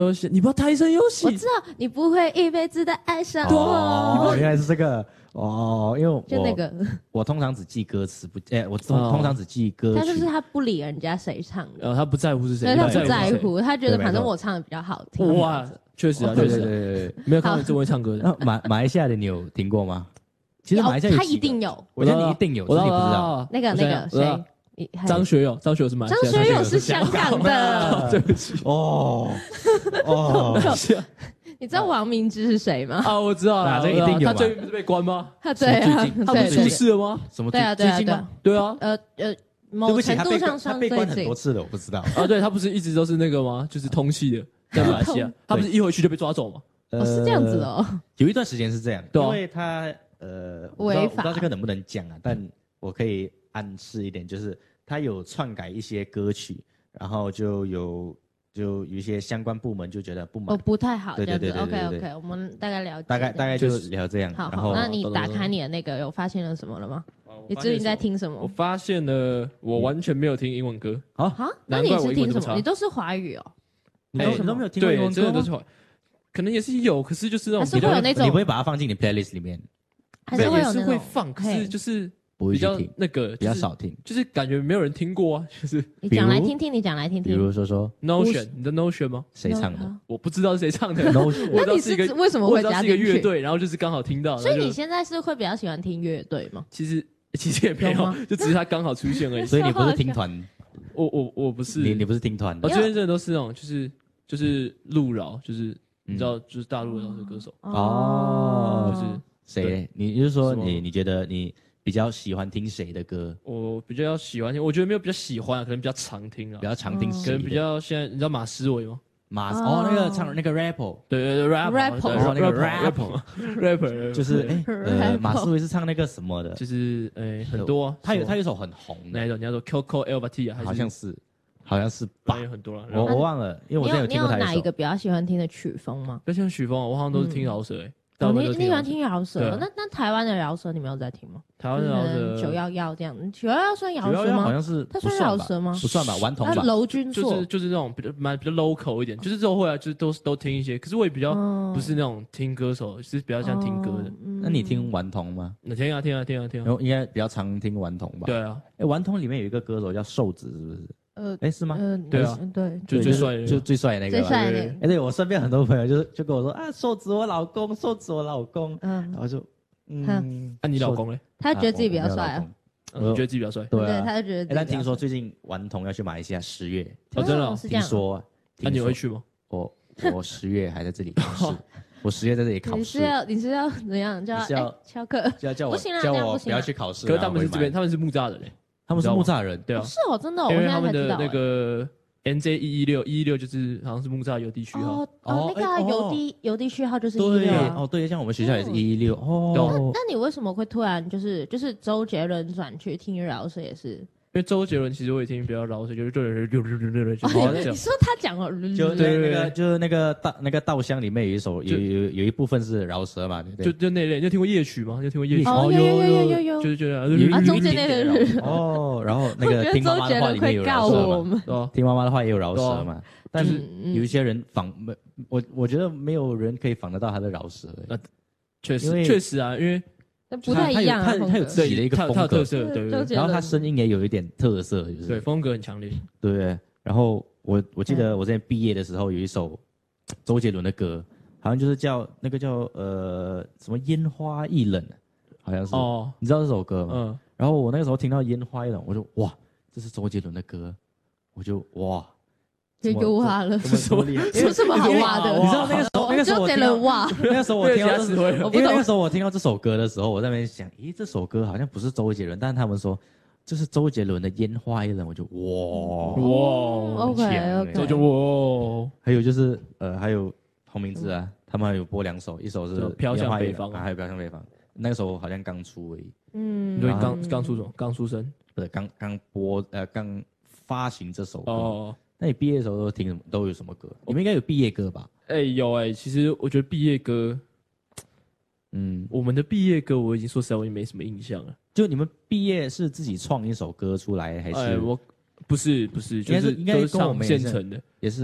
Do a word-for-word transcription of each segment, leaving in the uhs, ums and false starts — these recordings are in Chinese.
游戏，你不知道胎生游戏？ 我知道你不会一辈子的爱上我。 哦，原来是这个哦，因为我就那个， 我通常只记歌词，不，哎、欸，我通、哦、通常只记歌曲。 他就是他不理人家谁唱的， 呃，他不在乎是谁， 对，他不在乎，他觉得反正我唱的比较好听。 哇，确实啊，确实，对对对，没有看过这位唱歌的。 马马来西亚的你有听过吗？其实马来西亚有他一定有， 我觉得你一定有，只是你不知道。 那个那个谁？ 张学友，张学友是马来西亚， 张学友是香港的。 对不起， 哦哦， 你知道王明之是谁吗？ 啊，我知道了， 这一定有。 他最近不是被关吗？ 他对啊， 他不是出事了吗？ 什么？ 对啊，对啊，对啊， 对啊。 呃呃，某程度上他被关很多次了，我不知道。 啊，对他不是一直都是那个吗？就是通缉的，在马来西亚，他不是一回去就被抓走吗？ 哦，是这样子哦。 有一段时间是这样，因为他呃，我不知道这个能不能讲啊，但我可以暗示一点，就是他有篡改一些歌曲，然后就有。就有一些相关部门就觉得不满， 哦，不太好， 对对对对 ，OK OK， 我们大概了解， 大概大概就聊这样。 好， 然后那你打开你的那个，有发现了什么了吗？你最近在听什么？ 我发现了，我完全没有听英文歌。 啊， 那你是听什么？你都是华语哦？ 你都没有听过英文歌？ 对，真的都是华语，可能也是有，可是就是那种还是会有那种， 你不会把它放进你 playlist 里面？ 还是会有那种会放，可是就是。比较那个比较少听， 就是感觉没有人听过啊，就是你讲来听听，你讲来听听。 比如说说 Notion， 你的 Notion 吗？ 谁唱的？ 我不知道是谁唱的。 Notion， 我知道是一个为什么会加是一个乐队，然后就是刚好听到。 所以你现在是会比较喜欢听乐队吗？ 其实其实也没有，就只是他刚好出现而已。 所以你不是听团？ 我我我不是， 你你不是听团？ 我这边真的都是那种，就是就是路饶，就是你知道，就是大陆的饶舌歌手哦， 就是谁？你就是说你你觉得你？比较喜欢听谁的歌？ 我比较喜欢听，我觉得没有比较喜欢啊，可能比较常听啊， 比较常听， 可能比较现在你知道马思唯吗？ 马哦，那个唱那个 rapper， 对对对 rapper， 哦那个 rapper rapper， 就是哎呃马思唯是唱那个什么的？ 就是哎很多， 他有他有一首很红的， 哪一首？你要说 Coco Elbati 啊？ 好像是，好像是吧？ 有很多了， 我我忘了，因为我之前有听过他一首。 你有哪一个比较喜欢听的曲风吗？ 比较喜欢曲风，我好像都是听饶舌哎。 哦，你你喜欢听饶舌？那那台湾的饶舌你没有在听吗？ 台湾的饶舌九幺幺这样，九幺幺算饶舌吗？ 好像是， 它算饶舌吗？ 不算吧，顽童吧。 娄君硕就是就是那种比较蛮比较 local 一点，就是之后后来就是都都听一些，可是我也比较不是那种听歌手，是比较像听歌的。 那你听顽童吗？ 那听啊听啊听啊听啊， 应该比较常听顽童吧？ 对啊， 哎，顽童里面有一个歌手叫瘦子，是不是？呃，哎，是吗？ 嗯， 对啊， 对， 就最帅， 就最帅的那个， 最帅的那个。 哎，对我身边很多朋友就是就跟我说啊，瘦子我老公，瘦子我老公，嗯，然后就嗯，那你老公嘞？ 他觉得自己比较帅啊， 我觉得自己比较帅， 对啊， 他就觉得。 但听说最近顽童要去马来西亚十月， 哦，真的听说， 那你会去吗？ 我我十月还在这里考试，我十月在这里考试。 你是要你是要怎样？叫要翘课？ 就要叫我不行啊， 叫我不要去考试。 可是他们是这边，他们是木栅人嘞。 他们是木栅人， 对啊， 是哦，真的， 因为他们的那个 N J 一一六一一六就是好像是木栅邮递序号， 哦，那个邮递邮递序号就是一一六， 哦对，像我们学校也是一一六，哦， 那那你为什么会突然就是就是周杰伦转去听饶舌也是？ 因为周杰伦其实我也听比较饶舌，就是对对对对对对，你说他讲了， 就对那个就是那个稻那个稻香里面有一首有有有一部分是饶舌嘛，对不对？ 就就那类，你有听过夜曲吗？你有听过夜曲？ 哦，有有有有有， 就是觉得啊，中间那个哦，然后那个听妈妈的话里面有饶舌嘛，听妈妈的话也有饶舌嘛，但是有一些人仿没我我觉得没有人可以仿得到他的饶舌， 那确实确实啊，因为。 不太一样， 他他有自己的一个风格特色，对， 然后他声音也有一点特色，就是对风格很强烈， 对。然后我我记得我之前毕业的时候有一首周杰伦的歌，好像就是叫那个叫呃什么烟花易冷，好像是哦，你知道这首歌吗？嗯。然后我那个时候听到烟花易冷，我就哇，这是周杰伦的歌，我就哇。 就优化了， 是什么厉害？ 有什么好挖的？ 你知道那个时候，那个时候我听到挖， 那个时候我听到， 我不懂。 因为那个时候我听到这首歌的时候，我在那边想，咦，这首歌好像不是周杰伦，但是他们说这是周杰伦的《烟花易冷》，我就哇哇 ，OK OK， 就哇。 还有就是呃，还有洪明志啊，他们还有播两首，一首是《 飘向北方》， 还有《飘向北方》，那个时候好像刚出而已。 嗯，对，刚刚出什么？刚出生？ 不是，刚刚播呃，刚发行这首歌。哦。那你毕业的时候都听什么？都有什么歌？你们应该有毕业歌吧？ 哎、欸，有哎、欸。其实我觉得毕业歌，嗯，我们的毕业歌我已经说实在我已经没什么印象了。 就你们毕业是自己创一首歌出来，还是？ 哎、欸，我不是不是，就是应该是应该跟我们现成的， 也是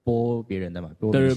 播别人的嘛，播对